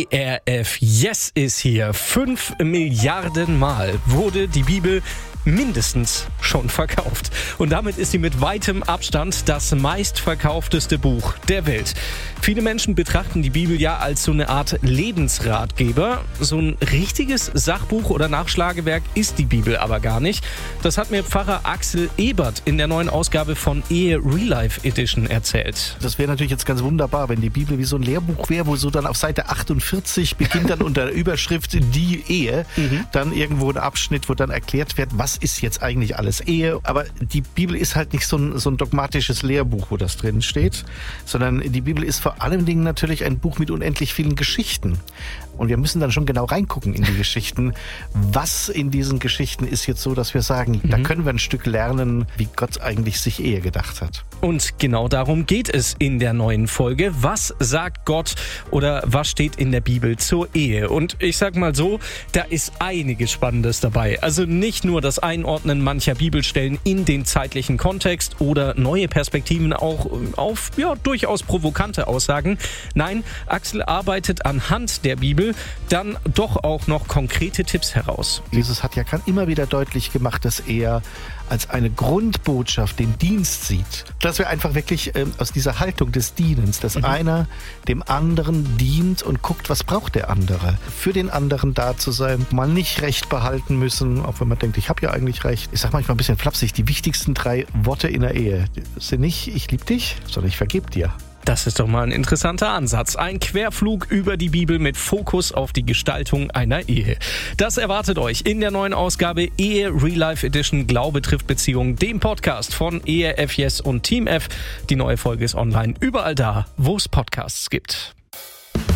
ERF Yes ist hier. 5 Milliarden Mal wurde die Bibel mindestens schon verkauft. Und damit ist sie mit weitem Abstand das meistverkaufteste Buch der Welt. Viele Menschen betrachten die Bibel ja als so eine Art Lebensratgeber. So ein richtiges Sachbuch oder Nachschlagewerk ist die Bibel aber gar nicht. Das hat mir Pfarrer Axel Ebert in der neuen Ausgabe von Ehe Real Life Edition erzählt. Das wäre natürlich jetzt ganz wunderbar, wenn die Bibel wie so ein Lehrbuch wäre, wo so dann auf Seite 48 beginnt dann unter der Überschrift die Ehe, dann irgendwo ein Abschnitt, wo dann erklärt wird, was ist jetzt eigentlich alles Ehe. Aber die Bibel ist halt nicht so ein dogmatisches Lehrbuch, wo das drin steht, sondern die Bibel ist vor allen Dingen natürlich ein Buch mit unendlich vielen Geschichten. Und wir müssen dann schon genau reingucken in die Geschichten. Was in diesen Geschichten ist jetzt so, dass wir sagen, da können wir ein Stück lernen, wie Gott eigentlich sich Ehe gedacht hat. Und genau darum geht es in der neuen Folge. Was sagt Gott oder was steht in der Bibel zur Ehe? Und ich sag mal so, da ist einiges Spannendes dabei. Also nicht nur das Einordnen mancher Bibelstellen in den zeitlichen Kontext oder neue Perspektiven auch auf durchaus provokante Aussagen. Nein, Axel arbeitet anhand der Bibel dann doch auch noch konkrete Tipps heraus. Jesus hat ja immer wieder deutlich gemacht, dass er als eine Grundbotschaft den Dienst sieht. Dass wir einfach wirklich aus dieser Haltung des Dienens, dass einer dem anderen dient und guckt, was braucht der andere. Für den anderen da zu sein, mal nicht Recht behalten müssen, auch wenn man denkt, ich habe ja eigentlich Recht. Ich sage manchmal ein bisschen flapsig, die wichtigsten 3 Worte in der Ehe sind nicht, ich liebe dich, sondern ich vergebe dir. Das ist doch mal ein interessanter Ansatz. Ein Querflug über die Bibel mit Fokus auf die Gestaltung einer Ehe. Das erwartet euch in der neuen Ausgabe Ehe Real Life Edition Glaube trifft Beziehung, dem Podcast von ERF Yes und Team F. Die neue Folge ist online überall da, wo es Podcasts gibt.